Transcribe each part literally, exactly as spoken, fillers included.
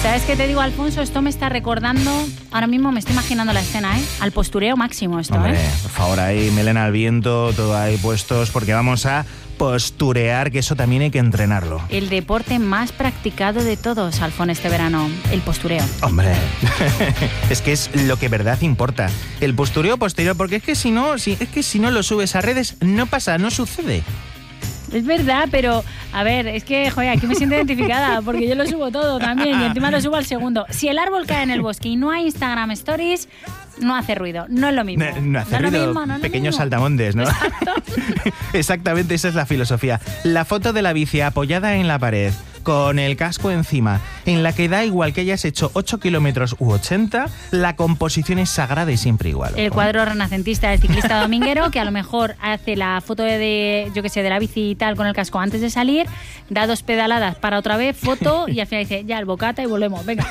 ¿Sabes qué te digo, Alfonso? Esto me está recordando, ahora mismo me estoy imaginando la escena, ¿eh? Al postureo máximo esto, Hombre, ¿eh? por favor, ahí melena al viento, todo ahí puestos, porque vamos a posturear, que eso también hay que entrenarlo. El deporte más practicado de todos, Alfón, este verano, el postureo. Hombre, es que es lo que verdad importa. El postureo posterior, porque es que si no, si, es que si no lo subes a redes, no pasa, no sucede. Es verdad, pero a ver, es que, joder, aquí me siento identificada porque yo lo subo todo también y encima lo subo al segundo. Si el árbol cae en el bosque y no hay Instagram Stories, no hace ruido, no es lo mismo. No, no hace no ruido, mismo, no pequeños mismo. saltamontes, ¿no? Exacto. Exactamente, esa es la filosofía. La foto de la bici apoyada en la pared, con el casco encima, en la que da igual que hayas hecho ocho kilómetros u ochenta, la composición es sagrada y siempre igual. El cuadro renacentista del ciclista dominguero, que a lo mejor hace la foto de, de, yo qué sé, de la bici y tal con el casco antes de salir, da dos pedaladas para otra vez, foto, y al final dice, ya, el bocata y volvemos, venga.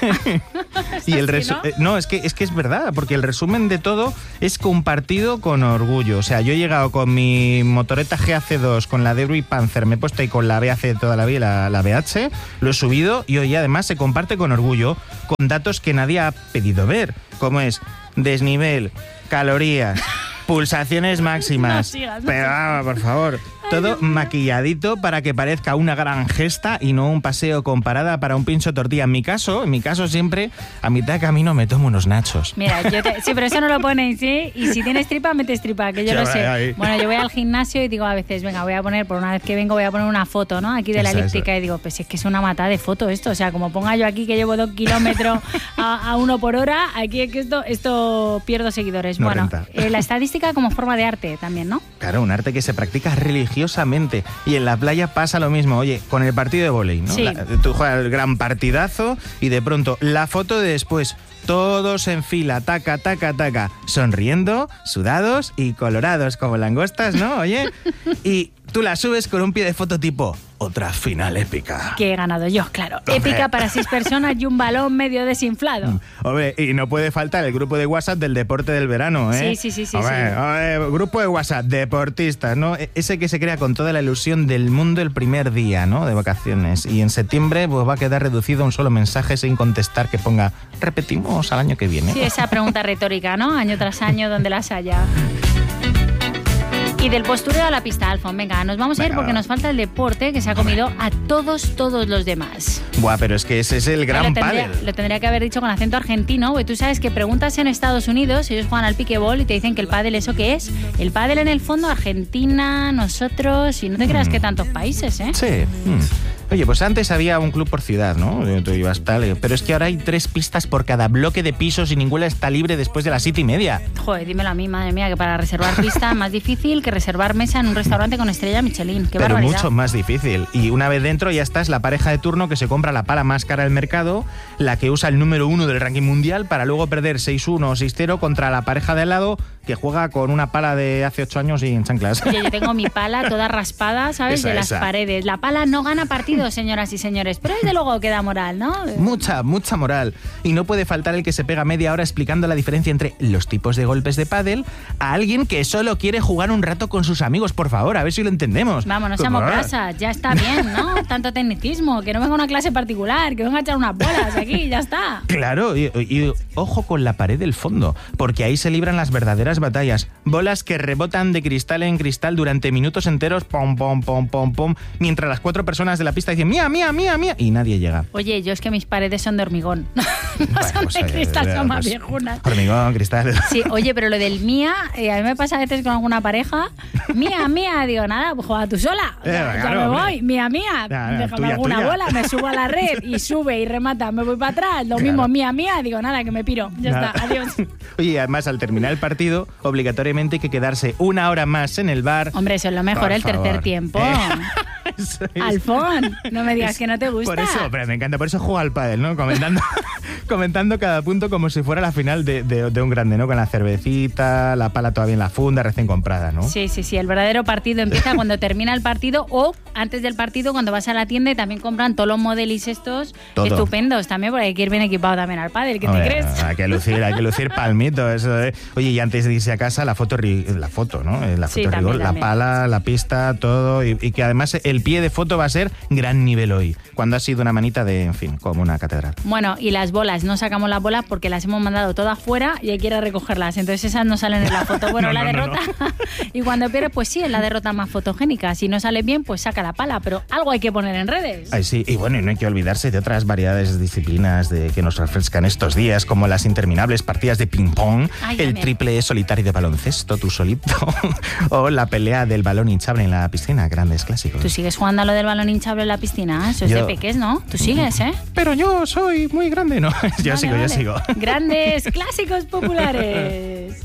Y el así, resu- ¿no? eh, no, es que, es que es verdad, porque el resumen de todo es compartido con orgullo. O sea, yo he llegado con mi motoreta G A C dos, con la Derby Panzer, me he puesto ahí con la B A C de toda la vida, la, la B H, lo he subido y hoy además se comparte con orgullo, con datos que nadie ha pedido ver, como es desnivel, calorías, pulsaciones máximas. No sigas, no Pero sigas. vamos, por favor. Todo maquilladito para que parezca una gran gesta y no un paseo con parada para un pincho tortilla. En mi caso, en mi caso siempre, a mitad de camino me tomo unos nachos. Mira, yo te, sí, pero eso no lo ponéis, ¿sí? Y si tienes tripa, metes tripa, que yo Ya, lo sé. ahí. Bueno, yo voy al gimnasio y digo a veces, venga, voy a poner, por una vez que vengo, voy a poner una foto, ¿no? Aquí de la Eso, elíptica eso. y digo, pues es que es una matada de foto esto. O sea, como ponga yo aquí que llevo dos kilómetros a, a uno por hora, aquí es que esto, esto pierdo seguidores. No bueno, renta. eh, la estadística como forma de arte también, ¿no? Claro, un arte que se practica religiosamente. Y en la playa pasa lo mismo. Oye, con el partido de vóley, ¿no? Sí. La- tú juegas el gran partidazo y de pronto la foto de después, todos en fila, taca, taca, taca, sonriendo, sudados y colorados como langostas, ¿no? Oye, y tú la subes con un pie de foto tipo, otra final épica. Que he ganado yo, claro. Hombre. Épica para seis personas y un balón medio desinflado. Hombre, y no puede faltar el grupo de WhatsApp del deporte del verano, ¿eh? Sí, sí, sí, sí, Hombre, sí. hombre, grupo de WhatsApp, deportistas, ¿no? E- Ese que se crea con toda la ilusión del mundo el primer día, ¿no? De vacaciones. Y en septiembre pues va a quedar reducido a un solo mensaje sin contestar que ponga, repetimos al año que viene. Sí, esa pregunta retórica, ¿no? Año tras año, donde las haya. Y del postureo a la pista, Alfon. Venga, nos vamos a ir Venga, porque va. nos falta el deporte que se ha comido a todos, todos los demás. Buah, pero es que ese es el gran lo, tendría, pádel. lo tendría que haber dicho con acento argentino, porque tú sabes que preguntas en Estados Unidos, ellos juegan al piquebol y te dicen que el pádel, ¿eso qué es? El pádel en el fondo, Argentina, nosotros, y no te creas que tantos países, ¿eh? Sí. Mm. Oye, pues antes había un club por ciudad, ¿no? Tú ibas tal, pero es que ahora hay tres pistas por cada bloque de pisos y ninguna está libre después de las siete y media. Joder, dímelo a mí, madre mía, que para reservar pista es más difícil que reservar mesa en un restaurante con estrella Michelin. Qué Pero barbaridad. mucho más difícil. Y una vez dentro ya estás la pareja de turno que se compra la pala más cara del mercado, la que usa el número uno del ranking mundial para luego perder seis uno o seis cero contra la pareja de al lado que juega con una pala de hace ocho años y en chanclas. Oye, yo tengo mi pala toda raspada, ¿sabes? Esa, de las esa. paredes. La pala no gana partidos, señoras y señores, pero desde luego queda moral, ¿no? Mucha, mucha moral. Y no puede faltar el que se pega media hora explicando la diferencia entre los tipos de golpes de pádel a alguien que solo quiere jugar un rato con sus amigos. Por favor, a ver si lo entendemos. Vamos, no Por seamos favor. casas, ya está bien, ¿no? Tanto tecnicismo, que no venga una clase particular, que venga a echar unas bolas aquí, ya está. Claro, y, y ojo con la pared del fondo, porque ahí se libran las verdaderas batallas. Bolas que rebotan de cristal en cristal durante minutos enteros, pom, pom, pom, pom, pom, mientras las cuatro personas de la pista dicen mía, mía, mía, mía, y nadie llega. Oye, yo es que mis paredes son de hormigón, no Bueno, son pues, de eh, cristal, son más pues, viejunas. Hormigón, cristal. Sí, oye, pero lo del mía, eh, a mí me pasa a veces con alguna pareja, mía, mía, digo, nada, pues juega tú sola, Eh, ya, ya claro, me hombre. voy, mía, mía, Ya, ya, déjame tuya, alguna tuya. bola, me subo a la red y sube y remata, me voy para atrás, lo Claro. mismo, mía, mía, digo, nada, que me piro, ya Nada. está, adiós. Oye, además, al terminar el partido, obligatoriamente hay que quedarse una hora más en el bar. Hombre, eso es lo mejor, Por el tercer favor. tiempo. Eso es. Alfón, no me digas Es- que no te gusta. Por eso, pero me encanta, por eso juego al pádel, ¿no? Comentando, Comentando cada punto como si fuera la final de, de, de un grande, ¿no? Con la cervecita, la pala todavía en la funda, recién comprada, ¿no? Sí, sí, sí. El verdadero partido empieza cuando termina el partido o antes del partido cuando vas a la tienda y también compran todos los modelis estos Todo. estupendos también, porque hay que ir bien equipado también al pádel. ¿Qué Oye, te crees? Hay que lucir, hay que lucir palmito. Eso de... Oye, y antes de irse a casa, la foto, la foto, ¿no? La foto sí, rigor, también, la también. pala, la pista, todo. Y, y que además el pie de foto va a ser gran nivel hoy, cuando ha sido una manita de, en fin, como una catedral. Bueno, y las bolas, no sacamos las bolas porque las hemos mandado todas fuera y hay que ir a recogerlas. Entonces esas no salen en la foto. Bueno, no, la no, derrota. No, no. Y cuando pierdes, pues sí, es la derrota más fotogénica. Si no sale bien, pues saca la pala. Pero algo hay que poner en redes. Ay, sí, y bueno, y no hay que olvidarse de otras variedades de disciplinas de, que nos refrescan estos días, como las interminables partidas de ping-pong, Ay, el triple solitario de baloncesto, tú solito, o la pelea del balón hinchable en la piscina, grandes clásicos. ¿Tú sigues jugando a lo del balón hinchable en la piscina? Eso es yo, de peques, ¿no? Tú sigues, ¿eh? Pero yo soy muy grande, ¿no? Yo vale, sigo, vale. yo sigo. Grandes clásicos populares.